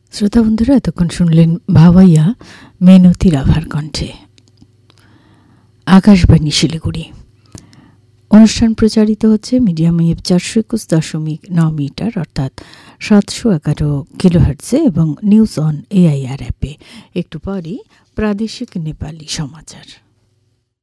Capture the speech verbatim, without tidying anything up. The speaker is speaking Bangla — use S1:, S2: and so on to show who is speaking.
S1: শ্রোতা বন্ধুরা, এতক্ষণ শুনলেন ভাওয়াইয়া মেনতি রাভার কণ্ঠে। আকাশবাণী শিলিগুড়ি। অনুষ্ঠান প্রচারিত হচ্ছে মিডিয়াম ওয়েভ চারশো একুশ দশমিক ন মিটার অর্থাৎ সাতশো এগারো কিলোহার্টজে এবং নিউজ অন এআইআর অ্যাপে। একটু পরই প্রাদেশিক নেপালি সমাচার।